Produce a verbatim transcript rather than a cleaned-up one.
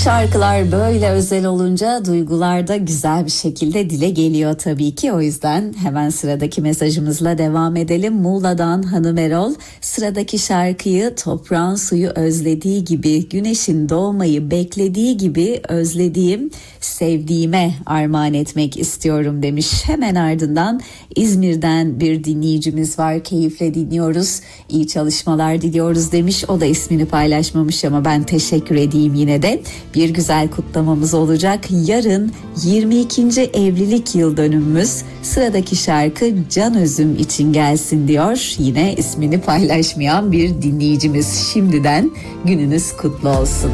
Şarkılar böyle özel olunca duygular da güzel bir şekilde dile geliyor tabii ki. O yüzden hemen sıradaki mesajımızla devam edelim. Muğla'dan Hanım Erol, sıradaki şarkıyı toprağın suyu özlediği gibi, güneşin doğmayı beklediği gibi özlediğim, sevdiğime armağan etmek istiyorum demiş. Hemen ardından İzmir'den bir dinleyicimiz var, keyifle dinliyoruz, iyi çalışmalar diliyoruz demiş. O da ismini paylaşmamış ama ben teşekkür edeyim yine de. Bir güzel kutlamamız olacak. Yarın yirmi ikinci evlilik yıl dönümümüz. Sıradaki şarkı Can Özüm için gelsin diyor. Yine ismini paylaşmayan bir dinleyicimiz. Şimdiden gününüz kutlu olsun.